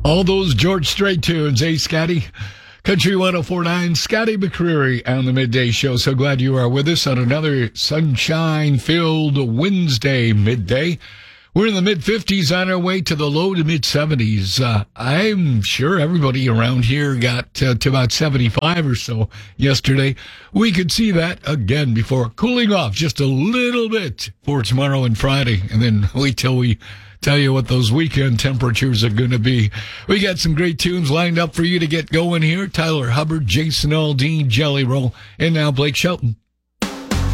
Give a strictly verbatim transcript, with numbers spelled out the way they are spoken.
All those George Strait tunes, eh, Scotty? Country one oh four point nine, Scotty McCreery on the Midday Show. So glad you are with us on another sunshine-filled Wednesday midday. We're in the mid-fifties on our way to the low to mid-seventies. Uh, I'm sure everybody around here got uh, to about seventy-five or so yesterday. We could see that again before cooling off just a little bit for tomorrow and Friday. And then wait till we tell you what those weekend temperatures are going to be. We got some great tunes lined up for you to get going here. Tyler Hubbard, Jason Aldean, Jelly Roll, and now Blake Shelton.